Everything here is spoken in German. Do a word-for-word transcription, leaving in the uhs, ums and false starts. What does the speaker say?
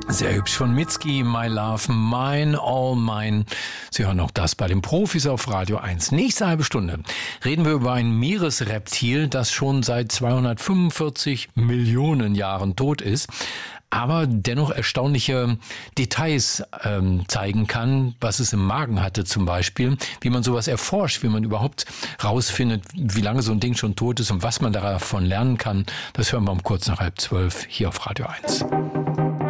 Sehr hübsch von Mitski, My Love, Mine, All Mine. Sie hören auch das bei den Profis auf Radio eins. Nächste halbe Stunde reden wir über ein Meeresreptil, das schon seit zweihundertfünfundvierzig Millionen Jahren tot ist, aber dennoch erstaunliche Details ähm, zeigen kann, was es im Magen hatte zum Beispiel, wie man sowas erforscht, wie man überhaupt rausfindet, wie lange so ein Ding schon tot ist und was man davon lernen kann. Das hören wir um kurz nach halb zwölf hier auf Radio eins.